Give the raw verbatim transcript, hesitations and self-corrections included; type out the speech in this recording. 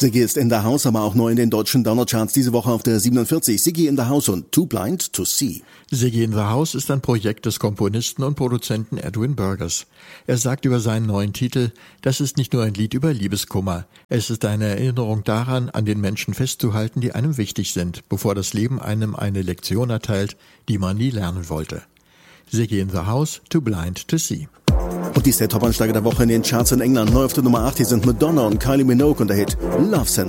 Ziggy ist in the House, aber auch neu in den deutschen Downer-Charts diese Woche auf der siebenundvierzig. Ziggy in the House und Too Blind to See. Ziggy in the House ist ein Projekt des Komponisten und Produzenten Edwin Burgess. Er sagt über seinen neuen Titel, das ist nicht nur ein Lied über Liebeskummer. Es ist eine Erinnerung daran, an den Menschen festzuhalten, die einem wichtig sind, bevor das Leben einem eine Lektion erteilt, die man nie lernen wollte. Ziggy in the House, Too Blind to See. Und dies ist der Top-Ansteiger der Woche in den Charts in England. Neu auf der Nummer acht, hier sind Madonna und Kylie Minogue und der Hit Love Sentence.